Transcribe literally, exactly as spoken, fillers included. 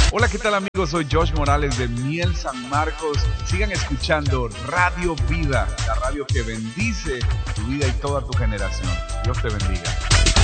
Hola, ¿qué tal amigos? Soy Josh Morales de Miel San Marcos. Sigan escuchando Radio Vida, la radio que bendice tu vida y toda tu generación. Dios te bendiga.